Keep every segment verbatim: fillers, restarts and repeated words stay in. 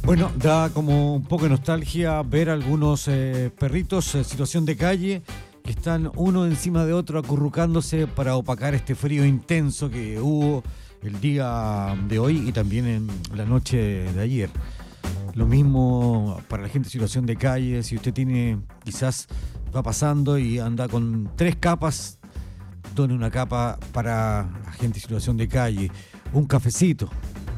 Bueno, da como un poco de nostalgia ver algunos eh, perritos en situación de calle que están uno encima de otro acurrucándose para opacar este frío intenso que hubo el día de hoy y también en la noche de ayer. Lo mismo para la gente en situación de calle, si usted tiene, quizás va pasando y anda con tres capas, done una capa para la gente en situación de calle, un cafecito,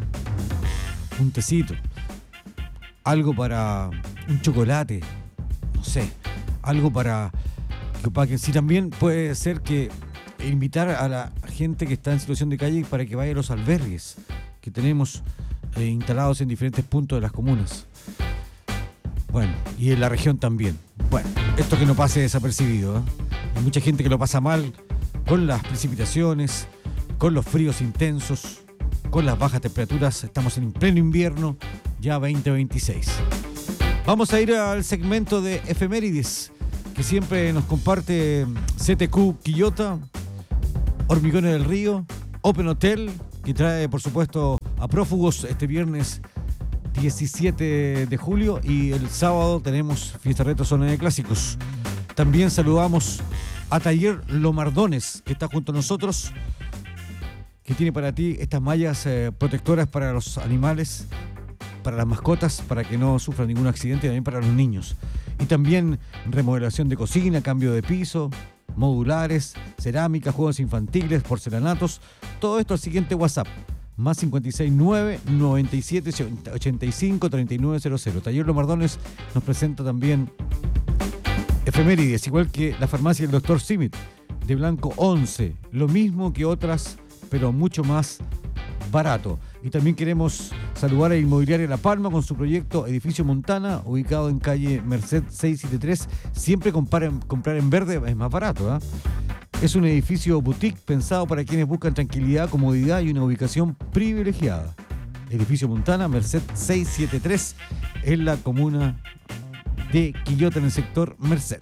un tecito, algo para un chocolate, no sé, algo para para que sí, también puede ser que invitar a la gente que está en situación de calle para que vaya a los albergues que tenemos eh, instalados en diferentes puntos de las comunas. Bueno, y en la región también. Bueno, esto que no pase desapercibido, ¿eh? Hay mucha gente que lo pasa mal con las precipitaciones, con los fríos intensos, con las bajas temperaturas. Estamos en pleno invierno, ya veinte veintiséis. Vamos a ir al segmento de efemérides que siempre nos comparte C T Q Quillota, Hormigones del Río, Open Hotel, que trae por supuesto a prófugos este viernes diecisiete de julio, y el sábado tenemos Fiesta Retro Zona de Clásicos. También saludamos a Taller Lomardones, que está junto a nosotros, que tiene para ti estas mallas eh, protectoras para los animales, para las mascotas, para que no sufran ningún accidente, y también para los niños. Y también remodelación de cocina, cambio de piso, modulares, cerámica, juegos infantiles, porcelanatos. Todo esto al siguiente WhatsApp, más cinco seis nueve, noventa y siete, ochenta y cinco, treinta y nueve cero cero. Taller Lomardones nos presenta también efemérides, igual que la farmacia del doctor Simit, de Blanco once. Lo mismo que otras, pero mucho más barato. Y también queremos saludar a Inmobiliaria La Palma con su proyecto Edificio Montana, ubicado en calle Merced seiscientos setenta y tres. Siempre comparen, comprar en verde es más barato, ¿eh? Es un edificio boutique pensado para quienes buscan tranquilidad, comodidad y una ubicación privilegiada. Edificio Montana, Merced seiscientos setenta y tres, en la comuna de Quillota, en el sector Merced.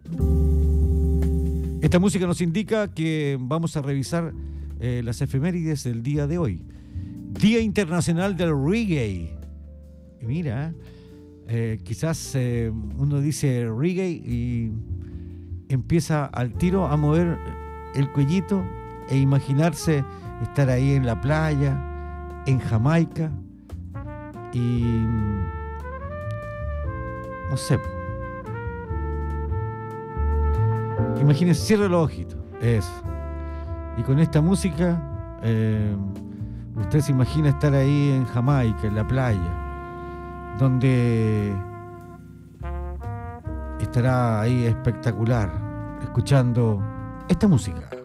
Esta música nos indica que vamos a revisar eh, las efemérides del día de hoy. Día Internacional del Reggae. Y mira, eh, quizás eh, uno dice reggae y empieza al tiro a mover el cuellito e imaginarse estar ahí en la playa, en Jamaica, y no sé. Imagínense, cierre los ojitos. Eso. Y con esta música, eh, usted se imagina estar ahí en Jamaica, en la playa, donde estará ahí espectacular, escuchando esta música.